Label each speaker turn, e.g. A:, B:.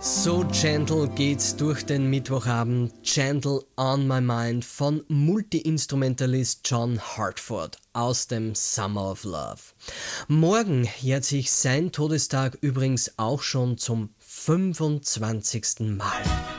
A: So gentle geht's durch den Mittwochabend. Gentle on My Mind von Multi-Instrumentalist John Hartford aus dem Summer of Love. Morgen jährt sich sein Todestag übrigens auch schon zum 25. Mal.